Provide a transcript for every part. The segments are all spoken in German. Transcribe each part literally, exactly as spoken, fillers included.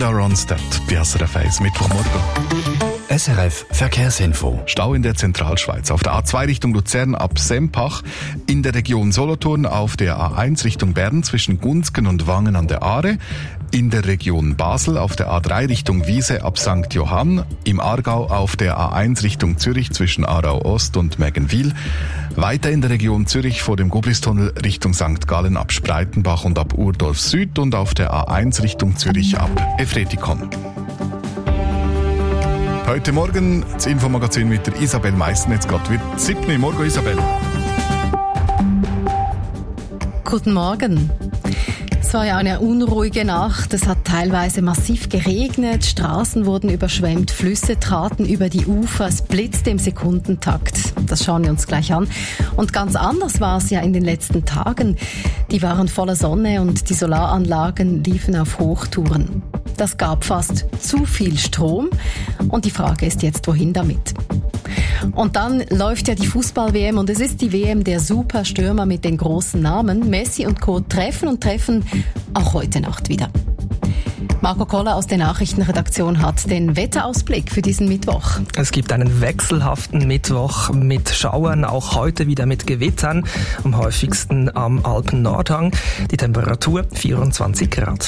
Linda Ronstadt bei S R F eins Mittwochmorgen. S R F Verkehrsinfo. Stau in der Zentralschweiz. Auf der A zwei Richtung Luzern ab Sempach, in der Region Solothurn auf der A eins Richtung Bern zwischen Gunzgen und Wangen an der Aare, in der Region Basel auf der A drei Richtung Wiese ab Sankt Johann, im Aargau auf der A eins Richtung Zürich zwischen Aarau Ost und Mägenwil, weiter in der Region Zürich vor dem Goblistunnel Richtung Sankt Gallen ab Spreitenbach und ab Urdorf Süd und auf der A eins Richtung Zürich ab Efretikon. Heute Morgen das Infomagazin mit der Isabel Meissen. Jetzt gerade wird sieben. Morgen, Isabel. Guten Morgen. Es war ja eine unruhige Nacht. Es hat teilweise massiv geregnet, Straßen wurden überschwemmt, Flüsse traten über die Ufer, es blitzte im Sekundentakt. Das schauen wir uns gleich an. Und ganz anders war es ja in den letzten Tagen. Die waren voller Sonne und die Solaranlagen liefen auf Hochtouren. Das gab fast zu viel Strom und die Frage ist jetzt, wohin damit? Und dann läuft ja die Fußball-W M und es ist die W M der Superstürmer mit den großen Namen. Messi und Co. treffen und treffen auch heute Nacht wieder. Marco Koller aus der Nachrichtenredaktion hat den Wetterausblick für diesen Mittwoch. Es gibt einen wechselhaften Mittwoch mit Schauern, auch heute wieder mit Gewittern, am häufigsten am Alpen-Nordhang. Die Temperatur vierundzwanzig Grad.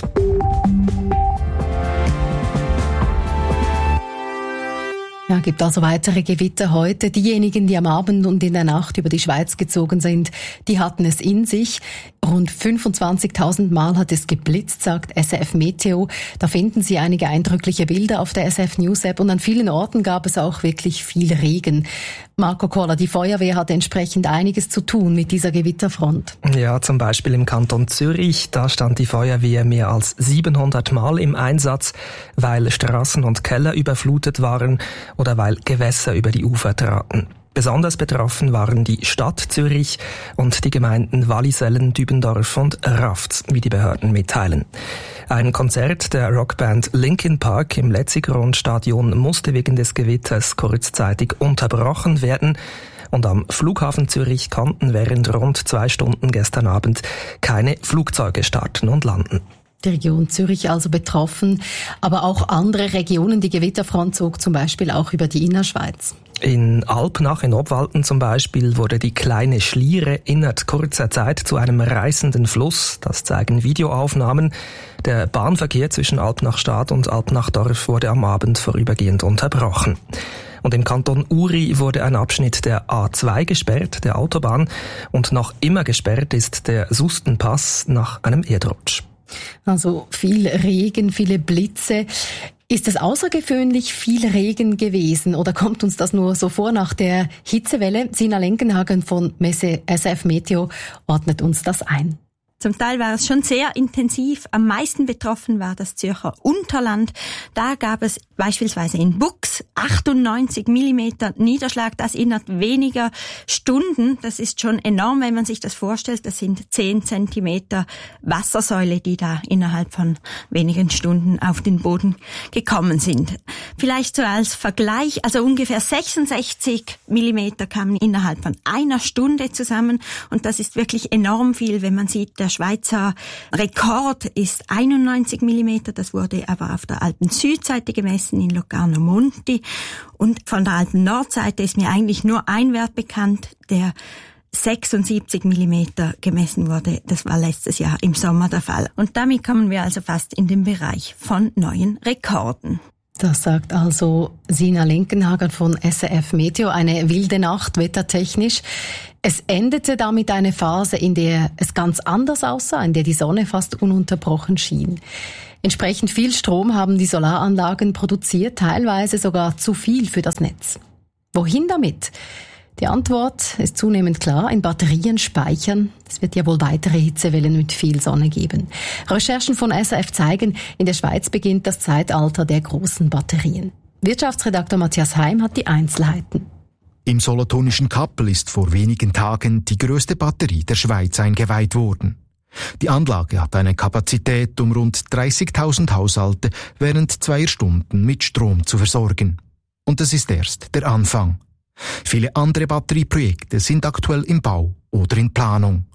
Ja, gibt also weitere Gewitter heute. Diejenigen, die am Abend und in der Nacht über die Schweiz gezogen sind, die hatten es in sich. Rund fünfundzwanzigtausend Mal hat es geblitzt, sagt S R F Meteo. Da finden Sie einige eindrückliche Bilder auf der S R F News App und an vielen Orten gab es auch wirklich viel Regen. Marco Koller, die Feuerwehr hat entsprechend einiges zu tun mit dieser Gewitterfront. Ja, zum Beispiel im Kanton Zürich, da stand die Feuerwehr mehr als siebenhundert Mal im Einsatz, weil Straßen und Keller überflutet waren oder weil Gewässer über die Ufer traten. Besonders betroffen waren die Stadt Zürich und die Gemeinden Wallisellen, Dübendorf und Rafts, wie die Behörden mitteilen. Ein Konzert der Rockband Linkin Park im Letzigrund-Stadion musste wegen des Gewitters kurzzeitig unterbrochen werden. Und am Flughafen Zürich konnten während rund zwei Stunden gestern Abend keine Flugzeuge starten und landen. Die Region Zürich also betroffen, aber auch andere Regionen. Die Gewitterfront zog zum Beispiel auch über die Innerschweiz. In Alpnach in Obwalden zum Beispiel wurde die kleine Schliere innerhalb kurzer Zeit zu einem reißenden Fluss. Das zeigen Videoaufnahmen. Der Bahnverkehr zwischen Alpnach-Stadt und Alpnachdorf wurde am Abend vorübergehend unterbrochen. Und im Kanton Uri wurde ein Abschnitt der A zwei gesperrt, der Autobahn. Und noch immer gesperrt ist der Sustenpass nach einem Erdrutsch. Also viel Regen, viele Blitze. Ist es außergewöhnlich viel Regen gewesen oder kommt uns das nur so vor nach der Hitzewelle? Sina Lenkenhagen von Messe S R F Meteo ordnet uns das ein. Zum Teil war es schon sehr intensiv. Am meisten betroffen war das Zürcher Unterland. Da gab es beispielsweise in Bux achtundneunzig Millimeter Niederschlag, das innerhalb weniger Stunden. Das ist schon enorm, wenn man sich das vorstellt. Das sind zehn Zentimeter Wassersäule, die da innerhalb von wenigen Stunden auf den Boden gekommen sind. Vielleicht so als Vergleich, also ungefähr sechsundsechzig Millimeter kamen innerhalb von einer Stunde zusammen. Und das ist wirklich enorm viel, wenn man sieht, der Schweizer Rekord ist einundneunzig Millimeter. Das wurde aber auf der Alpen-Südseite gemessen in Locarno Monti. Und von der Alpen-Nordseite ist mir eigentlich nur ein Wert bekannt, der sechsundsiebzig Millimeter gemessen wurde. Das war letztes Jahr im Sommer der Fall. Und damit kommen wir also fast in den Bereich von neuen Rekorden. Das sagt also Sina Lenkenhagen von S R F Meteo. Eine wilde Nacht, wettertechnisch. Es endete damit eine Phase, in der es ganz anders aussah, in der die Sonne fast ununterbrochen schien. Entsprechend viel Strom haben die Solaranlagen produziert, teilweise sogar zu viel für das Netz. Wohin damit? Die Antwort ist zunehmend klar, in Batterien speichern. Es wird ja wohl weitere Hitzewellen mit viel Sonne geben. Recherchen von S R F zeigen, in der Schweiz beginnt das Zeitalter der großen Batterien. Wirtschaftsredakteur Matthias Heim hat die Einzelheiten. Im solothurnischen Kappel ist vor wenigen Tagen die grösste Batterie der Schweiz eingeweiht worden. Die Anlage hat eine Kapazität, um rund dreißigtausend Haushalte während zweier Stunden mit Strom zu versorgen. Und das ist erst der Anfang. Viele andere Batterieprojekte sind aktuell im Bau oder in Planung.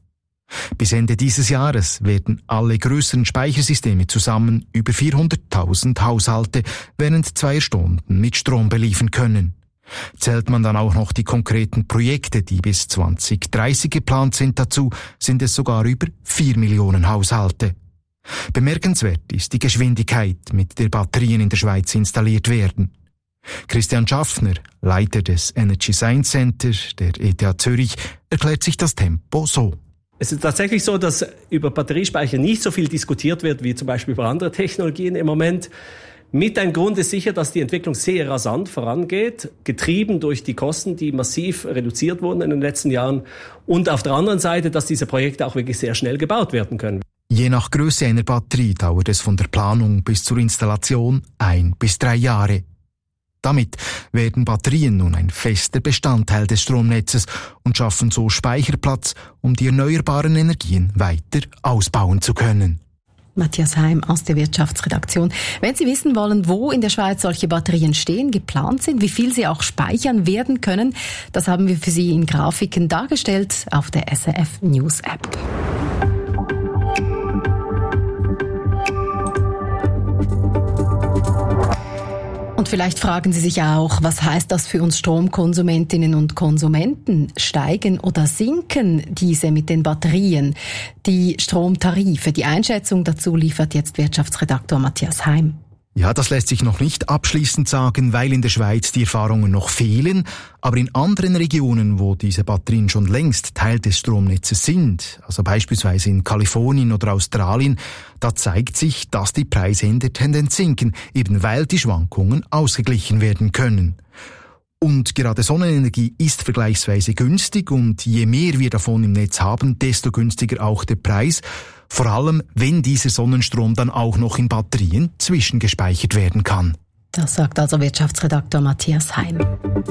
Bis Ende dieses Jahres werden alle größeren Speichersysteme zusammen über vierhunderttausend Haushalte während zwei Stunden mit Strom beliefern können. Zählt man dann auch noch die konkreten Projekte, die bis zwanzig dreißig geplant sind dazu, sind es sogar über vier Millionen Haushalte. Bemerkenswert ist die Geschwindigkeit, mit der Batterien in der Schweiz installiert werden. Christian Schaffner, Leiter des Energy Science Center der E T H Zürich, erklärt sich das Tempo so. Es ist tatsächlich so, dass über Batteriespeicher nicht so viel diskutiert wird wie zum Beispiel über andere Technologien im Moment. Mit ein Grund ist sicher, dass die Entwicklung sehr rasant vorangeht, getrieben durch die Kosten, die massiv reduziert wurden in den letzten Jahren. Und auf der anderen Seite, dass diese Projekte auch wirklich sehr schnell gebaut werden können. Je nach Größe einer Batterie dauert es von der Planung bis zur Installation ein bis drei Jahre. Damit werden Batterien nun ein fester Bestandteil des Stromnetzes und schaffen so Speicherplatz, um die erneuerbaren Energien weiter ausbauen zu können. Matthias Heim aus der Wirtschaftsredaktion. Wenn Sie wissen wollen, wo in der Schweiz solche Batterien stehen, geplant sind, wie viel sie auch speichern werden können, das haben wir für Sie in Grafiken dargestellt auf der S R F News App. Und vielleicht fragen Sie sich auch, was heißt das für uns Stromkonsumentinnen und Konsumenten? Steigen oder sinken diese mit den Batterien? Die Stromtarife, die Einschätzung dazu liefert jetzt Wirtschaftsredaktor Matthias Heim. Ja, das lässt sich noch nicht abschließend sagen, weil in der Schweiz die Erfahrungen noch fehlen. Aber in anderen Regionen, wo diese Batterien schon längst Teil des Stromnetzes sind, also beispielsweise in Kalifornien oder Australien, da zeigt sich, dass die Preise in der Tendenz sinken, eben weil die Schwankungen ausgeglichen werden können. Und gerade Sonnenenergie ist vergleichsweise günstig und je mehr wir davon im Netz haben, desto günstiger auch der Preis. Vor allem, wenn dieser Sonnenstrom dann auch noch in Batterien zwischengespeichert werden kann. Das sagt also Wirtschaftsredaktor Matthias Heim.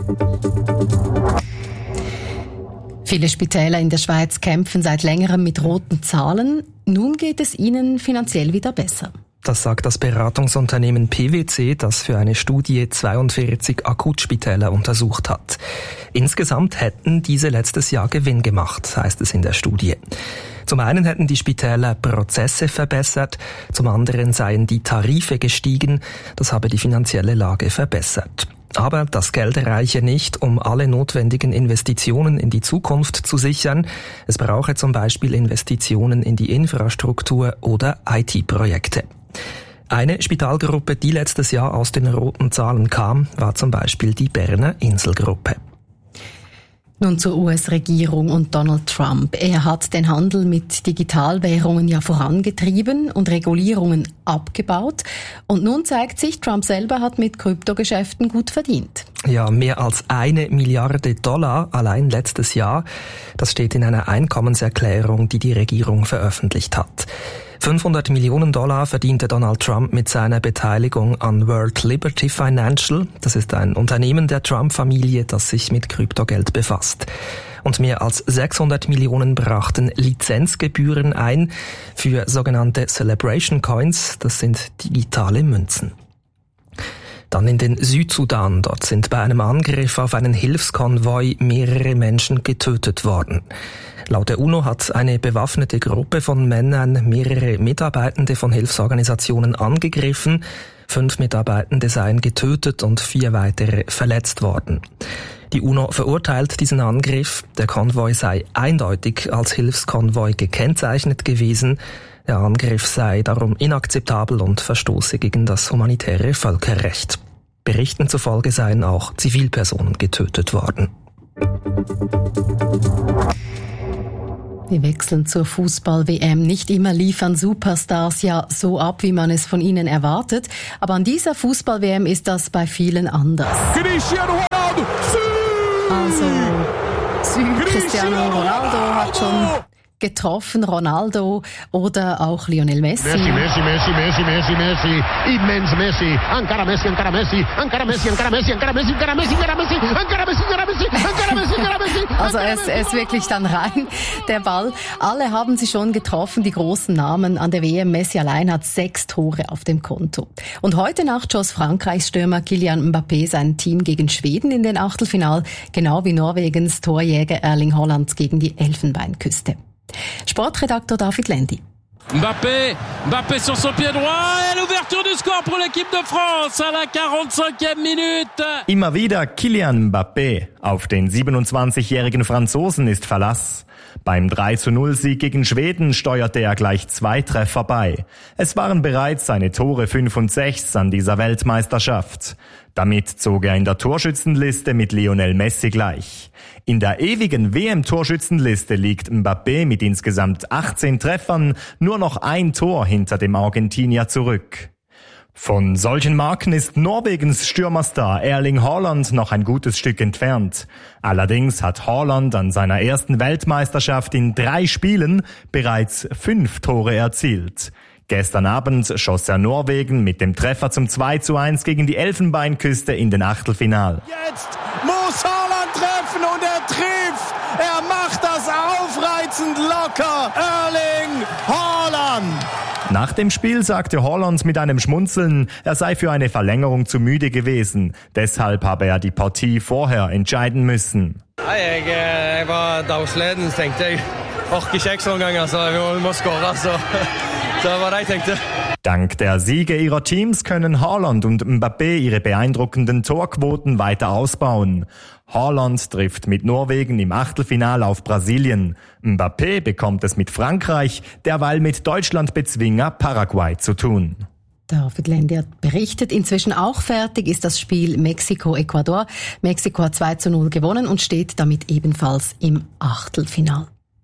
Viele Spitäler in der Schweiz kämpfen seit längerem mit roten Zahlen. Nun geht es ihnen finanziell wieder besser. Das sagt das Beratungsunternehmen P W C, das für eine Studie zweiundvierzig Akutspitäler untersucht hat. Insgesamt hätten diese letztes Jahr Gewinn gemacht, heißt es in der Studie. Zum einen hätten die Spitäler Prozesse verbessert, zum anderen seien die Tarife gestiegen, das habe die finanzielle Lage verbessert. Aber das Geld reiche nicht, um alle notwendigen Investitionen in die Zukunft zu sichern. Es brauche zum Beispiel Investitionen in die Infrastruktur oder I T-Projekte. Eine Spitalgruppe, die letztes Jahr aus den roten Zahlen kam, war zum Beispiel die Berner Inselgruppe. Nun zur U S-Regierung und Donald Trump. Er hat den Handel mit Digitalwährungen ja vorangetrieben und Regulierungen abgebaut. Und nun zeigt sich, Trump selber hat mit Kryptogeschäften gut verdient. Ja, mehr als eine Milliarde Dollar allein letztes Jahr. Das steht in einer Einkommenserklärung, die die Regierung veröffentlicht hat. fünfhundert Millionen Dollar verdiente Donald Trump mit seiner Beteiligung an World Liberty Financial. Das ist ein Unternehmen der Trump-Familie, das sich mit Kryptogeld befasst. Und mehr als sechshundert Millionen brachten Lizenzgebühren ein für sogenannte Celebration Coins. Das sind digitale Münzen. Dann in den Südsudan. Dort sind bei einem Angriff auf einen Hilfskonvoi mehrere Menschen getötet worden. Laut der UNO hat eine bewaffnete Gruppe von Männern mehrere Mitarbeitende von Hilfsorganisationen angegriffen. Fünf Mitarbeitende seien getötet und vier weitere verletzt worden. Die UNO verurteilt diesen Angriff. Der Konvoi sei eindeutig als Hilfskonvoi gekennzeichnet gewesen. Der Angriff sei darum inakzeptabel und verstoße gegen das humanitäre Völkerrecht. Berichten zufolge seien auch Zivilpersonen getötet worden. Wir wechseln zur Fußball-W M. Nicht immer liefern Superstars ja so ab, wie man es von ihnen erwartet. Aber an dieser Fußball-W M ist das bei vielen anders. Cristiano Ronaldo! Also, Cristiano Ronaldo hat schon getroffen, Ronaldo oder auch Lionel Messi. Messi, Messi, Messi, Messi, Messi, Messi, immens Messi, ancora Messi, ancora Messi, ancora Messi, ancora Messi, ancora Messi, ancora Messi, ancora Messi, ancora Messi, ancora Messi, ancora Messi, ancora Messi. Also es ist wirklich dann rein, der Ball. Alle haben sie schon getroffen, die großen Namen an der W M. Messi allein hat sechs Tore auf dem Konto. Und heute Nacht schoss Frankreichs Stürmer Kylian Mbappé sein Team gegen Schweden in den Achtelfinal, genau wie Norwegens Torjäger Erling Haaland gegen die Elfenbeinküste. Sportredaktor David Lendi. Mbappé, Mbappé sur son pied droit et l'ouverture du score pour l'équipe de France à la quarante-cinquième Minute. Immer wieder Kylian Mbappé. Auf den siebenundzwanzigjährigen Franzosen ist Verlass. Beim drei zu null Sieg gegen Schweden steuerte er gleich zwei Treffer bei. Es waren bereits seine Tore fünf und sechs an dieser Weltmeisterschaft. Damit zog er in der Torschützenliste mit Lionel Messi gleich. In der ewigen W M-Torschützenliste liegt Mbappé mit insgesamt achtzehn Treffern nur noch ein Tor hinter dem Argentinier zurück. Von solchen Marken ist Norwegens Stürmerstar Erling Haaland noch ein gutes Stück entfernt. Allerdings hat Haaland an seiner ersten Weltmeisterschaft in drei Spielen bereits fünf Tore erzielt. Gestern Abend schoss er Norwegen mit dem Treffer zum zwei zu eins gegen die Elfenbeinküste in den Achtelfinal. Jetzt muss Haaland treffen und er trifft. Er macht das aufreizend locker. Erling Haaland. Nach dem Spiel sagte Haaland mit einem Schmunzeln, er sei für eine Verlängerung zu müde gewesen. Deshalb habe er die Partie vorher entscheiden müssen. Jeg, jeg var dagsleden, tenkte jeg. Orker ikke ekstra omganger, så vi må skåre. Så det var det jeg tenkte. Dank der Siege ihrer Teams können Haaland und Mbappé ihre beeindruckenden Torquoten weiter ausbauen. Haaland trifft mit Norwegen im Achtelfinale auf Brasilien. Mbappé bekommt es mit Frankreich, derweil mit Deutschland-Bezwinger Paraguay zu tun. David Lendi hat berichtet, inzwischen auch fertig ist das Spiel Mexiko-Ecuador. Mexiko hat zwei zu null gewonnen und steht damit ebenfalls im Achtelfinale.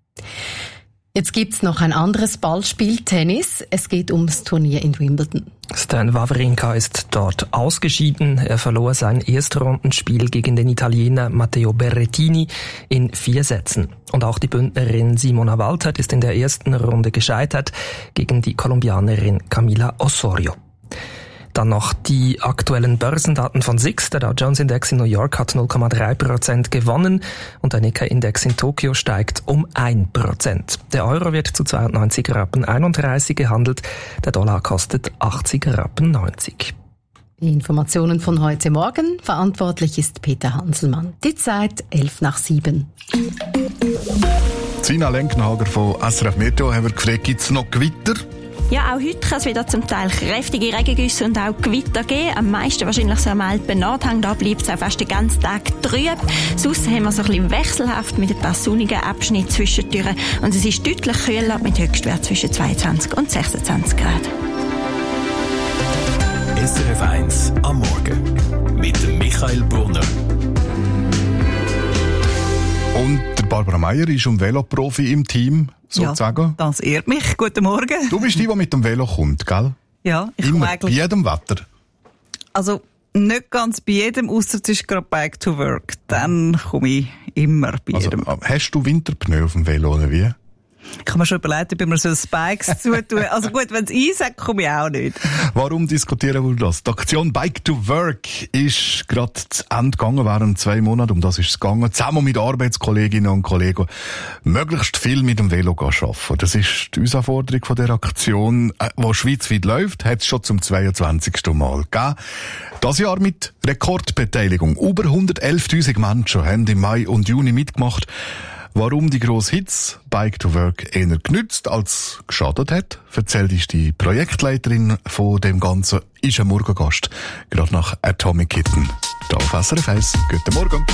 Jetzt gibt's noch ein anderes Ballspiel, Tennis. Es geht ums Turnier in Wimbledon. Stan Wawrinka ist dort ausgeschieden. Er verlor sein Erstrundenspiel gegen den Italiener Matteo Berrettini in vier Sätzen. Und auch die Bündnerin Simona Waltert ist in der ersten Runde gescheitert gegen die Kolumbianerin Camila Osorio. Dann noch die aktuellen Börsendaten von S I X. Der Dow Jones Index in New York hat null Komma drei Prozent gewonnen und der Nikkei Index in Tokio steigt um ein Prozent. Der Euro wird zu zweiundneunzig Rappen einunddreißig gehandelt, der Dollar kostet achtzig Rappen neunzig. Die Informationen von heute Morgen. Verantwortlich ist Peter Hanselmann. Die Zeit elf nach sieben. Sina Lenknager von S R F Meteo haben wir gefragt, gibt es noch Gewitter? Ja, auch heute kann es wieder zum Teil kräftige Regengüsse und auch Gewitter geben. Am meisten wahrscheinlich so am Alpen Nordhang. Da bleibt es auch fast den ganzen Tag trüb. Sonst haben wir so ein bisschen wechselhaft mit ein paar sonnigen Abschnitten zwischendurch. Und es ist deutlich kühler mit Höchstwert zwischen zweiundzwanzig und sechsundzwanzig Grad. S R F eins am Morgen mit dem Michael Brunner. Und der Barbara Meier ist ein Veloprofi im Team, sozusagen. Ja, das ehrt mich. Guten Morgen. Du bist die, die mit dem Velo kommt, gell? Ja, ich Immer, komme eigentlich... bei jedem Wetter? Also, nicht ganz bei jedem, ausser es ist gerade Back to Work. Dann komme ich immer bei also, jedem. Hast du Winterpneu auf dem Velo, oder wie? Ich habe mir schon überlegt, ob ich mir so Spikes zutun. Also gut, wenn es einsackt, komme ich auch nicht. Warum diskutieren wir das? Die Aktion Bike to Work ist gerade zu Ende gegangen, während zwei Monaten, um das ist es gegangen, zusammen mit Arbeitskolleginnen und Kollegen möglichst viel mit dem Velo arbeiten. Das ist die Herausforderung von der Aktion, die schweizweit läuft, hat es schon zum zweiundzwanzigsten Mal gegeben. Das Jahr mit Rekordbeteiligung. Über hundertelftausend Menschen haben im Mai und Juni mitgemacht. Warum die grosse Hits Bike to Work eher genützt als geschadet hat, erzählt ist die Projektleiterin von dem Ganzen, ist ein Morgengast, gerade nach Atomic Kitten. Da auf S R F eins. Guten Morgen.